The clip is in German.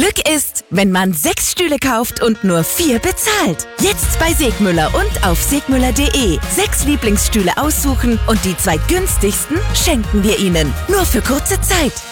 Glück ist, wenn man 6 Stühle kauft und nur 4 bezahlt. Jetzt bei Segmüller und auf segmüller.de. 6 Lieblingsstühle aussuchen und die 2 günstigsten schenken wir Ihnen. Nur für kurze Zeit.